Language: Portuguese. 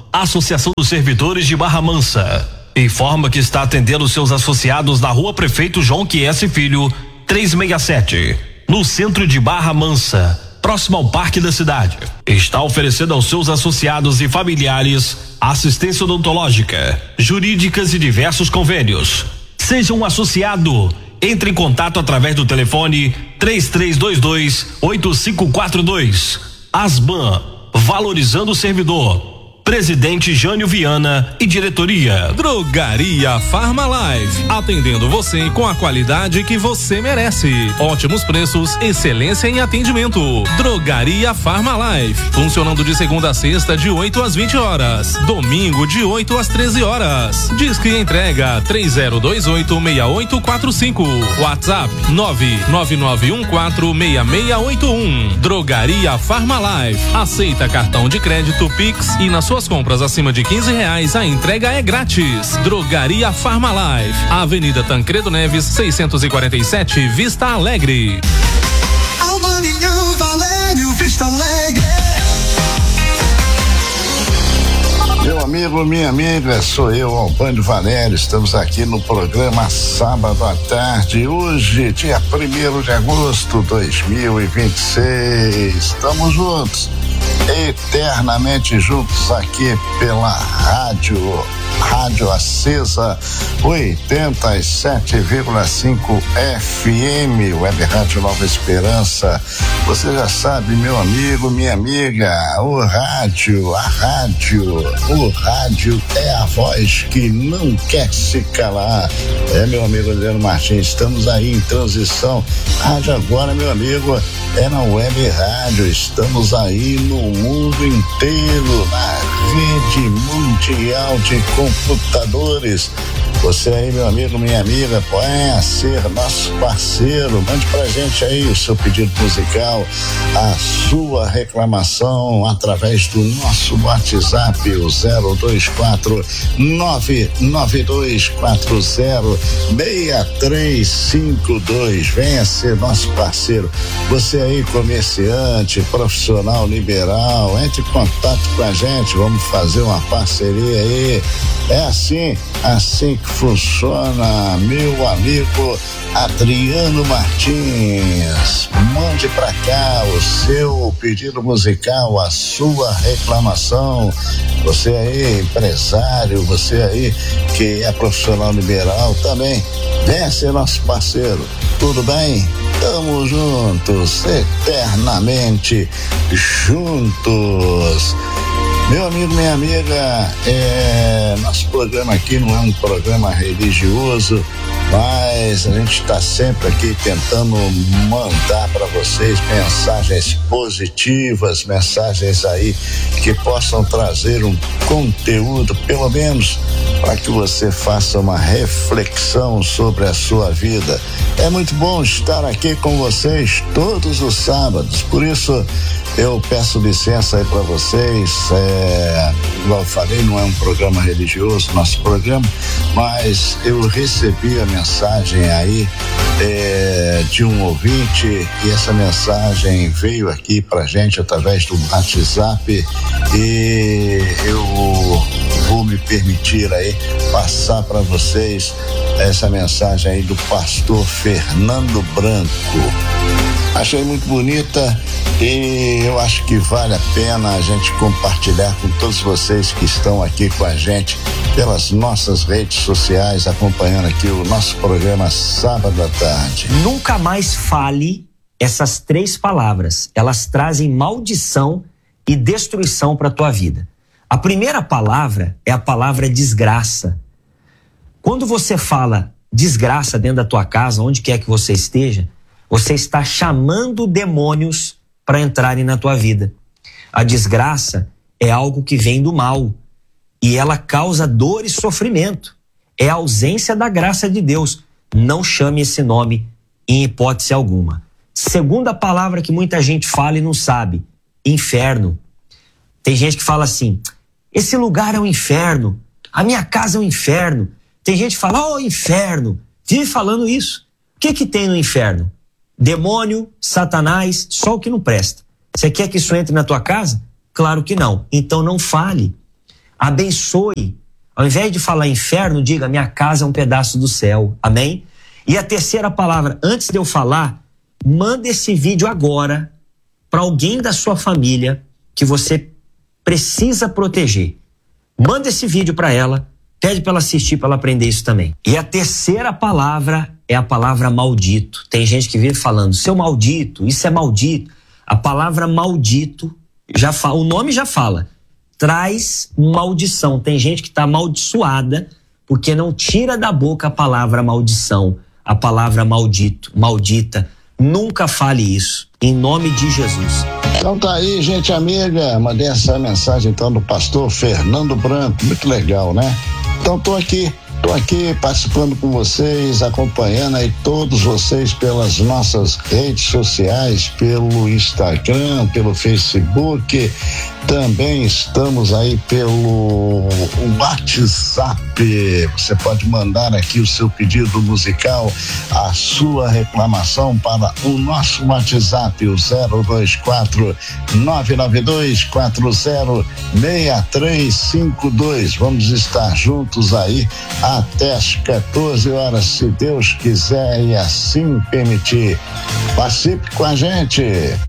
Associação dos Servidores de Barra Mansa informa que está atendendo seus associados na Rua Prefeito João Chiesi Filho, 367, no centro de Barra Mansa, próximo ao Parque da Cidade. Está oferecendo aos seus associados e familiares assistência odontológica, jurídicas e diversos convênios. Seja um associado. Entre em contato através do telefone 3322-8542. Asban, valorizando o servidor. Presidente Jânio Viana e diretoria. Drogaria Farmalife, atendendo você com a qualidade que você merece. Ótimos preços, excelência em atendimento. Drogaria Farmalife, funcionando de segunda a sexta de 8 às 20 horas, domingo de 8 às 13 horas. Disque entrega 30286845. WhatsApp 999146681. Drogaria Farmalife, aceita cartão de crédito Pix e na sua compras acima de R$15, a entrega é grátis. Drogaria Farmalife, Avenida Tancredo Neves, 647, Vista Alegre. Alvarinho, Valério, Vista Alegre. Meu amigo, minha amiga, sou eu, Albânio Valério. Estamos aqui no programa Sábado à Tarde. Hoje, dia 1º de agosto de 2026. Estamos juntos, eternamente juntos aqui pela Rádio Acesa 87,5 FM, Web Rádio Nova Esperança. Você já sabe, meu amigo, minha amiga, o rádio é a voz que não quer se calar. É, meu amigo Adriano Martins, estamos aí em transição. Rádio agora, meu amigo, é na Web Rádio. Estamos aí no mundo inteiro, na rede mundial de computadores. Você aí, meu amigo, minha amiga, pode ser nosso parceiro. Mande pra gente aí o seu pedido musical, a sua reclamação através do nosso WhatsApp, o 024-9240-6352. Venha ser nosso parceiro. Você aí, comerciante, profissional liberal, entre em contato com a gente, vamos fazer uma parceria aí. É assim que funciona, meu amigo Adriano Martins. Mande pra cá o seu pedido musical, a sua reclamação. Você aí, empresário, você aí que é profissional liberal também, venha ser nosso parceiro. Tudo bem? Tamo juntos, eternamente juntos. Meu amigo, minha amiga, nosso programa aqui não é um programa religioso, mas a gente está sempre aqui tentando mandar para vocês mensagens positivas, mensagens aí que possam trazer um conteúdo, pelo menos para que você faça uma reflexão sobre a sua vida. É muito bom estar aqui com vocês todos os sábados, por isso eu peço licença aí para vocês. Igual eu falei, não é um programa religioso, nosso programa, mas eu recebi a mensagem aí de um ouvinte, e essa mensagem veio aqui pra gente através do WhatsApp, e eu vou me permitir aí passar para vocês essa mensagem aí do pastor Fernando Branco. Achei muito bonita e eu acho que vale a pena a gente compartilhar com todos vocês que estão aqui com a gente pelas nossas redes sociais, acompanhando aqui o nosso programa Sábado à Tarde. Nunca mais fale essas 3 palavras. Elas trazem maldição e destruição para a tua vida. A primeira palavra é a palavra desgraça. Quando você fala desgraça dentro da tua casa, onde quer que você esteja, você está chamando demônios para entrarem na tua vida. A desgraça é algo que vem do mal e ela causa dor e sofrimento. É a ausência da graça de Deus. Não chame esse nome em hipótese alguma. Segunda palavra que muita gente fala e não sabe: inferno. Tem gente que fala assim: esse lugar é um inferno, a minha casa é um inferno. Tem gente que fala: oh, inferno, vive falando isso. O que tem no inferno? Demônio, Satanás, só o que não presta. Você quer que isso entre na tua casa? Claro que não. Então não fale. Abençoe. Ao invés de falar inferno, diga: minha casa é um pedaço do céu. Amém? E a terceira palavra, antes de eu falar, manda esse vídeo agora para alguém da sua família que você precisa proteger. Manda esse vídeo para ela, pede para ela assistir, para ela aprender isso também. E a terceira palavra é a palavra maldito. Tem gente que vive falando: seu maldito, isso é maldito. A palavra maldito, o nome já fala, traz maldição. Tem gente que está amaldiçoada porque não tira da boca a palavra maldição, a palavra maldito, maldita. Nunca fale isso, em nome de Jesus. Então tá aí, gente amiga, mandei essa mensagem então do pastor Fernando Branco, muito legal, né? Então tô aqui participando com vocês, acompanhando aí todos vocês pelas nossas redes sociais, pelo Instagram, pelo Facebook, também estamos aí pelo WhatsApp. Você pode mandar aqui o seu pedido musical, a sua reclamação para o nosso WhatsApp, o 024-992406352. Vamos estar juntos aí até às 14 horas, se Deus quiser e assim permitir. Participe com a gente.